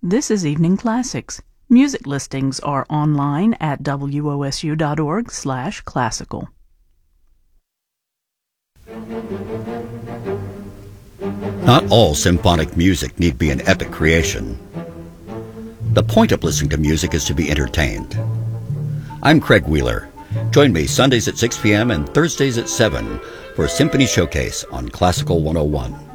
This is Evening Classics. Music listings are online at wosu.org/classical. Not all symphonic music need be an epic creation. The point of listening to music is to be entertained. I'm Craig Wheeler. Join me Sundays at 6 p.m. and Thursdays at 7 for Symphony Showcase on Classical 101.